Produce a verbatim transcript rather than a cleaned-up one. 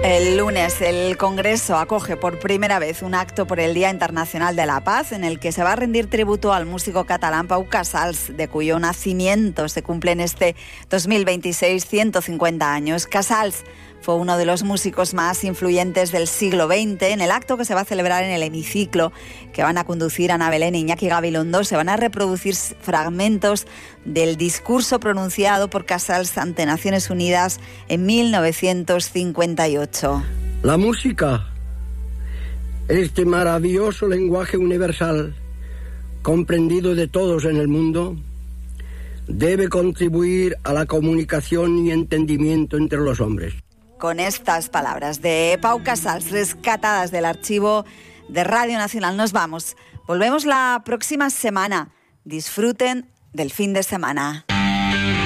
El lunes el Congreso acoge por primera vez un acto por el Día Internacional de la Paz en el que se va a rendir tributo al músico catalán Pau Casals, de cuyo nacimiento se cumplen este dos mil veintiséis ciento cincuenta años. Casals fue uno de los músicos más influyentes del siglo veinte. En el acto que se va a celebrar en el hemiciclo, que van a conducir Ana Belén e Iñaki Gabilondo, se van a reproducir fragmentos del discurso pronunciado por Casals ante Naciones Unidas en mil novecientos cincuenta y ocho. La música, este maravilloso lenguaje universal, comprendido de todos en el mundo, debe contribuir a la comunicación y entendimiento entre los hombres. Con estas palabras de Pau Casals, rescatadas del archivo de Radio Nacional, nos vamos. Volvemos la próxima semana. Disfruten del fin de semana.